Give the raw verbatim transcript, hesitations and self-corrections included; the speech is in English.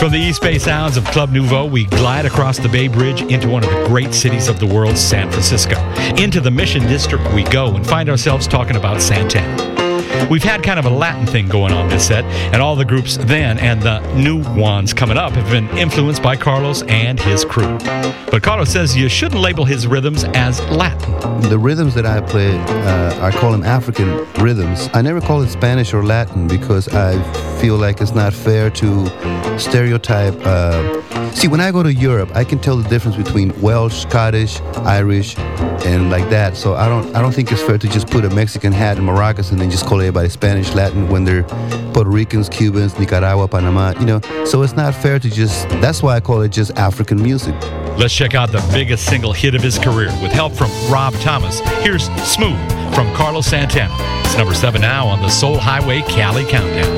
From the East Bay sounds of Club Nouveau, we glide across the Bay Bridge into one of the great cities of the world, San Francisco. Into the Mission District we go and find ourselves talking about Santana. We've had kind of a Latin thing going on this set, and all the groups then and the new ones coming up have been influenced by Carlos and his crew. But Carlos says you shouldn't label his rhythms as Latin. The rhythms that I play, uh, I call them African rhythms. I never call it Spanish or Latin because I feel like it's not fair to stereotype. Uh, see, when I go to Europe, I can tell the difference between Welsh, Scottish, Irish, and like that. So I don't I don't think it's fair to just put a Mexican hat and maracas and then just call everybody Spanish, Latin when they're Puerto Ricans, Cubans, Nicaragua, Panama, you know. So it's not fair to just, that's why I call it just African music. Let's check out the biggest single hit of his career with help from Rob Thomas. Here's Smooth from Carlos Santana. It's number seven now on the Soul Highway Cali Countdown.